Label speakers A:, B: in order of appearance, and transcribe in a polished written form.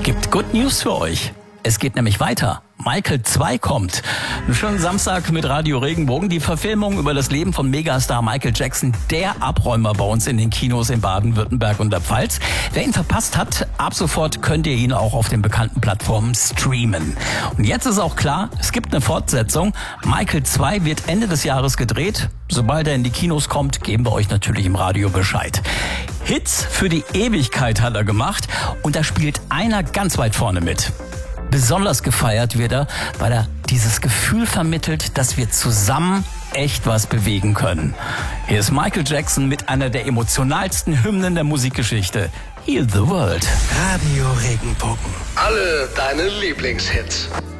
A: Gibt Good News für euch. Es geht nämlich weiter. Michael 2 kommt. Schönen Samstag mit Radio Regenbogen. Die Verfilmung über das Leben von Megastar Michael Jackson, der Abräumer bei uns in den Kinos in Baden-Württemberg und der Pfalz. Wer ihn verpasst hat, ab sofort könnt ihr ihn auch auf den bekannten Plattformen streamen. Und jetzt ist auch klar, es gibt eine Fortsetzung. Michael 2 wird Ende des Jahres gedreht. Sobald er in die Kinos kommt, geben wir euch natürlich im Radio Bescheid. Hits für die Ewigkeit hat er gemacht und da spielt einer ganz weit vorne mit. Besonders gefeiert wird er, weil er dieses Gefühl vermittelt, dass wir zusammen echt was bewegen können. Hier ist Michael Jackson mit einer der emotionalsten Hymnen der Musikgeschichte. Heal the World.
B: Radio Regenbogen.
C: Alle deine Lieblingshits.